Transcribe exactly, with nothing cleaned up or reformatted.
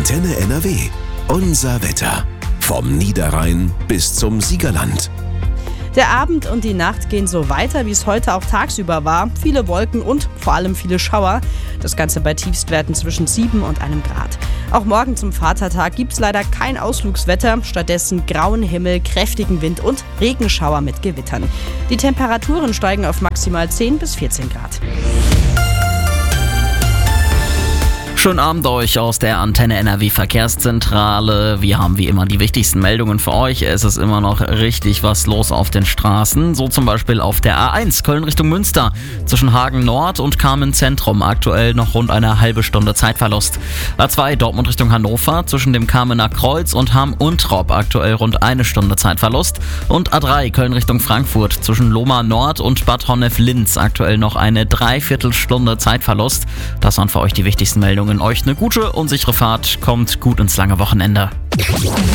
Antenne N R W. Unser Wetter. Vom Niederrhein bis zum Siegerland. Der Abend und die Nacht gehen so weiter, wie es heute auch tagsüber war. Viele Wolken und vor allem viele Schauer. Das Ganze bei Tiefstwerten zwischen sieben und einem Grad. Auch morgen zum Vatertag gibt es leider kein Ausflugswetter. Stattdessen grauen Himmel, kräftigen Wind und Regenschauer mit Gewittern. Die Temperaturen steigen auf maximal zehn bis vierzehn Grad. Schönen Abend euch aus der Antenne N R W Verkehrszentrale. Wir haben wie immer die wichtigsten Meldungen für euch. Es ist immer noch richtig was los auf den Straßen. So zum Beispiel auf der A eins Köln Richtung Münster zwischen Hagen Nord und Kamen Zentrum. Aktuell noch rund eine halbe Stunde Zeitverlust. A zwei Dortmund Richtung Hannover zwischen dem Kamener Kreuz und Hamm-Untrop. Aktuell rund eine Stunde Zeitverlust. Und A drei Köln Richtung Frankfurt zwischen Lohmar Nord und Bad Honnef-Linz. Aktuell noch eine Dreiviertelstunde Zeitverlust. Das waren für euch die wichtigsten Meldungen. Euch eine gute und sichere Fahrt, kommt gut ins lange Wochenende.